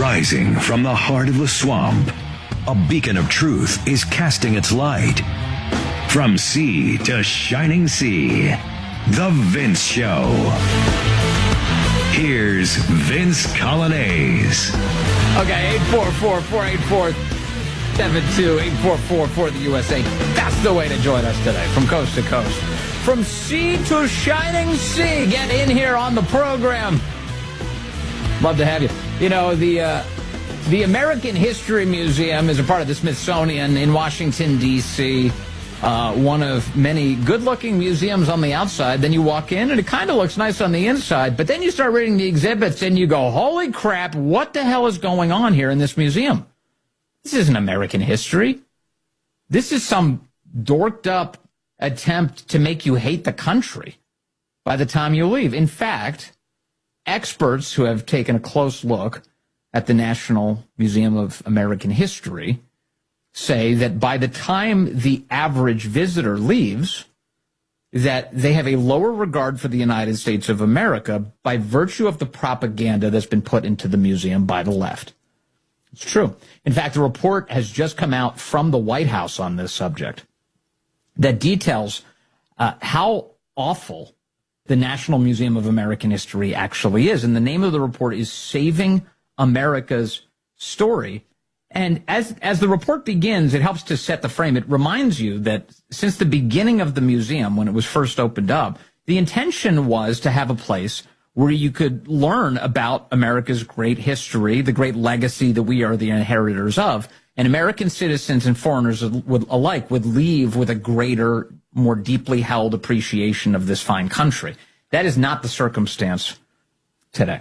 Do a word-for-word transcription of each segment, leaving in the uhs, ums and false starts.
Rising from the heart of the swamp, a beacon of truth is casting its light. From sea to shining sea, The Vince Show. Here's Vince Coglianese. Okay, eight four four, four eight four, seven two, eight four four for the U S A. That's the way to join us today, from coast to coast. From sea to shining sea. Get in here on the program. Love to have you. You know, the uh, the American History Museum is a part of the Smithsonian in Washington, D C Uh, one of many good-looking museums on the outside. Then you walk in, and it kind of looks nice on the inside. But then you start reading the exhibits, and you go, holy crap, what the hell is going on here in this museum? This isn't American history. This is some dorked-up attempt to make you hate the country by the time you leave. In fact, experts who have taken a close look at the National Museum of American History say that by the time the average visitor leaves, that they have a lower regard for the United States of America by virtue of the propaganda that's been put into the museum by the left. It's true. In fact, a report has just come out from the White House on this subject that details uh, how awful the National Museum of American History actually is. And the name of the report is Saving America's Story. And as as the report begins, it helps to set the frame. It reminds you that since the beginning of the museum, when it was first opened up, the intention was to have a place where you could learn about America's great history, the great legacy that we are the inheritors of, and American citizens and foreigners would, alike would leave with a greater, more deeply held appreciation of this fine country. That is not the circumstance today.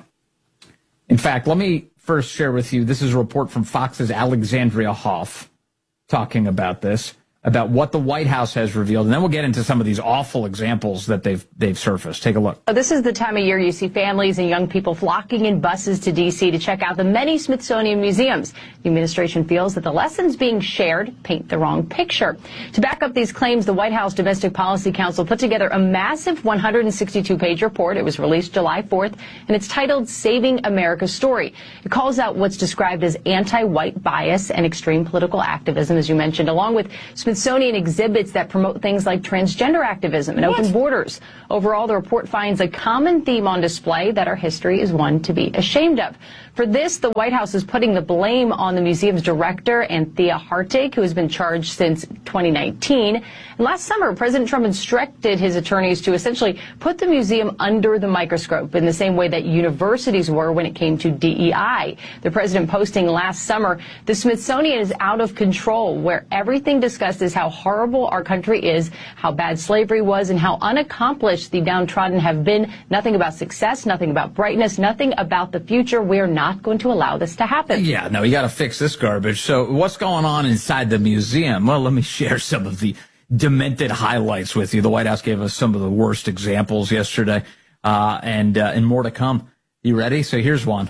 In fact, let me first share with you, this is a report from Fox's Alexandria Hoff talking about this, about what the White House has revealed, and then we'll get into some of these awful examples that they've they've surfaced. Take a look. This is the time of year you see families and young people flocking in buses to D C to check out the many Smithsonian museums. The administration feels that the lessons being shared paint the wrong picture. To back up these claims, the White House Domestic Policy Council put together a massive one hundred sixty-two page report. It was released July fourth, and it's titled Saving America's Story. It calls out what's described as anti-white bias and extreme political activism, as you mentioned, along with Smithsonian exhibits that promote things like transgender activism and open borders. Overall, the report finds a common theme on display, that our history is one to be ashamed of. For this, the White House is putting the blame on the museum's director, Anthea Hartig, who has been charged since twenty nineteen. And last summer, President Trump instructed his attorneys to essentially put the museum under the microscope in the same way that universities were when it came to D E I. The president posting last summer, the Smithsonian is out of control, where everything discussed is how horrible our country is, how bad slavery was, and how unaccomplished the downtrodden have been. Nothing about success, nothing about brightness, nothing about the future. We're not not going to allow this to happen. Yeah, no, you got to fix this garbage. So what's going on inside the museum? Well, let me share some of the demented highlights with you. The White House gave us some of the worst examples yesterday, uh, and uh, and more to come. You ready? So here's one.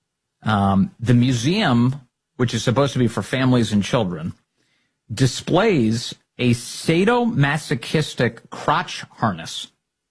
Um, the museum, which is supposed to be for families and children, displays a sadomasochistic crotch harness.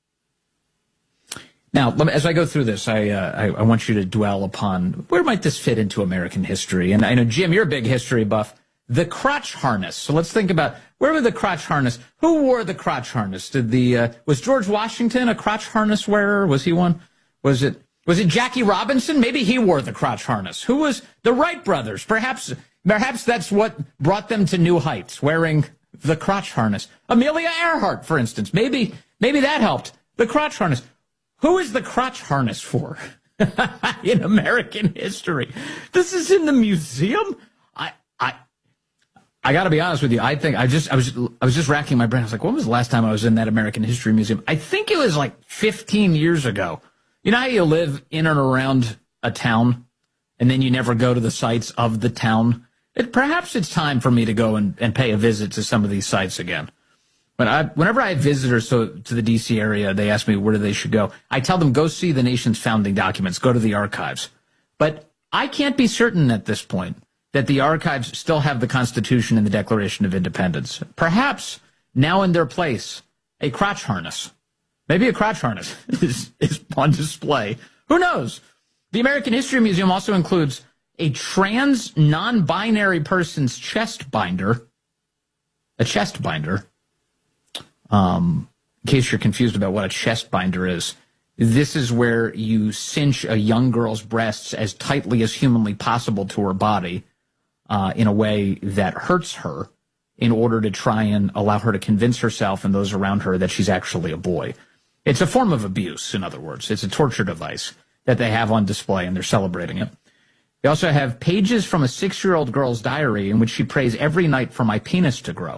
Now, let me, as I go through this, I, uh, I I want you to dwell upon where might this fit into American history. And I know, Jim, you're a big history buff. The crotch harness. So let's think about, where was the crotch harness? Who wore the crotch harness? Did the uh, was George Washington a crotch harness wearer? Was he one? Was it was it Jackie Robinson? Maybe he wore the crotch harness. Who was the Wright brothers? Perhaps perhaps that's what brought them to new heights, wearing the crotch harness. Amelia Earhart, for instance. Maybe maybe that helped. The crotch harness. Who is the crotch harness for in American history? This is in the museum. I, I, I got to be honest with you. I think I just, I was, I was just racking my brain. I was like, when was the last time I was in that American History Museum? I think it was like fifteen years ago. You know how you live in and around a town, and then you never go to the sites of the town? It, perhaps it's time for me to go and, and pay a visit to some of these sites again. But I, whenever I have visitors to, to the D C area, they ask me where they should go. I tell them, go see the nation's founding documents, go to the archives. But I can't be certain at this point that the archives still have the Constitution and the Declaration of Independence. Perhaps now in their place, a crotch harness. Maybe a crotch harness is, is on display. Who knows? The American History Museum also includes a trans non-binary person's chest binder, a chest binder, um, in case you're confused about what a chest binder is, this is where you cinch a young girl's breasts as tightly as humanly possible to her body uh, in a way that hurts her in order to try and allow her to convince herself and those around her that she's actually a boy. It's a form of abuse, in other words. It's a torture device that they have on display, and they're celebrating it. They also have pages from a six-year-old girl's diary in which she prays every night for my penis to grow.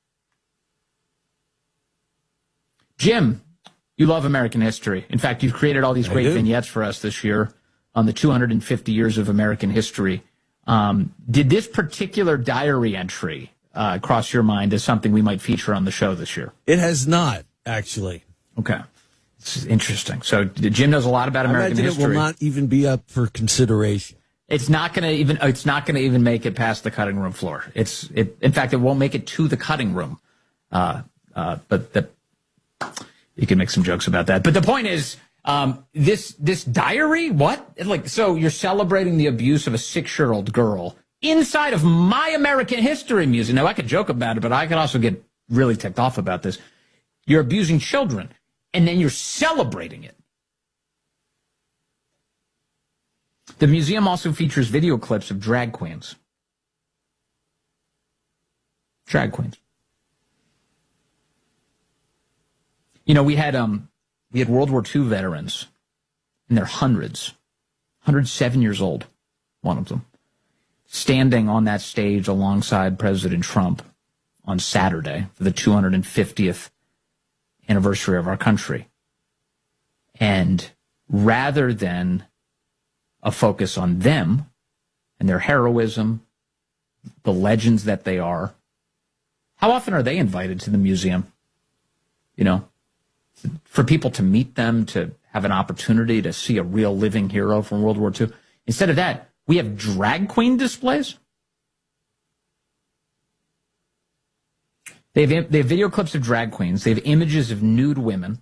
Jim, you love American history. In fact, you've created all these great vignettes for us this year on the two hundred fifty years of American history. Um, did this particular diary entry uh, cross your mind as something we might feature on the show this year? It has not, actually. Okay. It's interesting. So Jim knows a lot about American I history. It will not even be up for consideration. It's not going to even. It's not going to even make it past the cutting room floor. It's. It. In fact, it won't make it to the cutting room. Uh, uh, but the, you can make some jokes about that. But the point is, um, this this diary. What? Like, so you're celebrating the abuse of a six-year-old girl inside of My American History Museum. Now, I could joke about it, but I could also get really ticked off about this. You're abusing children, and then you're celebrating it. The museum also features video clips of drag queens. Drag queens. You know, we had um, we had World War Two veterans, and they're hundreds, one hundred seven years old, one of them, standing on that stage alongside President Trump on Saturday for the two hundred fiftieth anniversary of our country. And rather than a focus on them and their heroism, the legends that they are, how often are they invited to the museum? You know, for people to meet them, to have an opportunity to see a real living hero from World War Two. Instead of that, we have drag queen displays. They have, they have video clips of drag queens. They have images of nude women.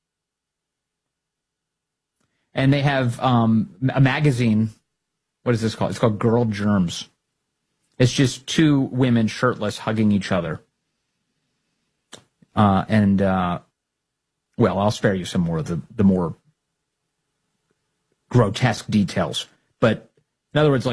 And they have um, a magazine. What is this called? It's called Girl Germs. It's just two women shirtless hugging each other. Uh, and, uh, well, I'll spare you some more of the, the more grotesque details. But in other words, like,